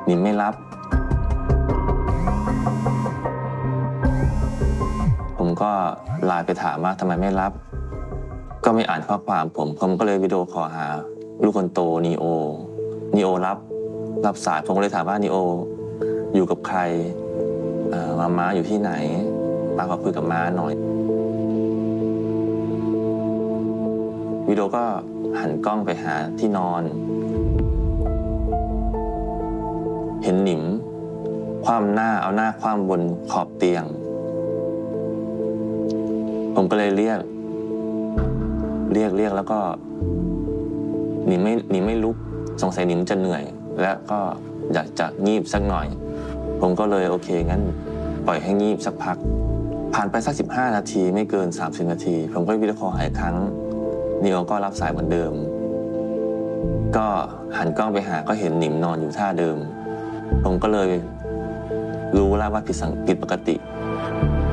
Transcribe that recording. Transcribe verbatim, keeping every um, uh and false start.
นิมไม่รับผมก็ไลน์ไปถามว่าทำไมไม่รับก็ไม่อ่านข้อความผมผมก็เลยวิดีโอคอลหาลูกคนโตนีโอนีโอรับรับสายผมก็เลยถามว่านีโออยู่กับใครมาม้าอยู่ที่ไหนป้าขอคุยกับม้าหน่อยวิดีโอก็หันกล้องไปหาที่นอนเห็นหนิมคว่ำหน้าเอาหน้าคว่ำบนขอบเตียงผมก็เลยเรียกเรียกเรียกแล้วก็หนิมไม่หนิมไม่ลุกสงสัยหนิมจะเหนื่อยและก็อยากจะงีบสักหน่อยผมก็เลยโอเคงั้นปล่อยให้งีบสักพักผ่านไปสักสิบห้านาทีไม่เกินสามสิบนาทีผมก็วิดีโอคอลหาอีกครั้งนิโอก็รับสายเหมือนเดิมก็หันกล้องไปหาก็เห็นหนิมนอนอยู่ท่าเดิมผมก็เลยรู้แล้วว่าผิดสังผิดปกติ